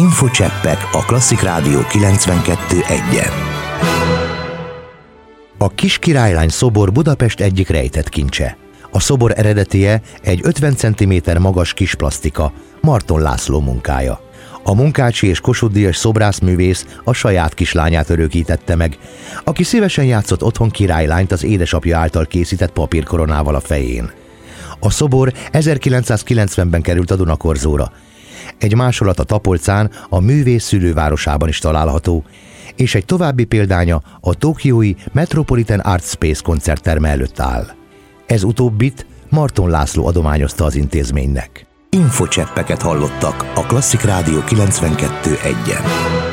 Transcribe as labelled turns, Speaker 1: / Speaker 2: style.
Speaker 1: Infocseppek a Klasszik Rádió 92.1-en. A Kis Királylány szobor Budapest egyik rejtett kincse. A szobor eredetie egy 50 cm magas kis plasztika, Marton László munkája. A Munkácsi és Kossuth-díjas szobrászművész a saját kislányát örökítette meg, aki szívesen játszott otthon királylányt az édesapja által készített papírkoronával a fején. A szobor 1990-ben került a Dunakorzóra. Egy másolat a Tapolcán, a művész szülővárosában is található, és egy további példánya a tokiói Metropolitan Art Space koncertterme előtt áll. Ez utóbbit Marton László adományozta az intézménynek. Infocseppeket hallottak a Klasszik Rádió 92.1-en.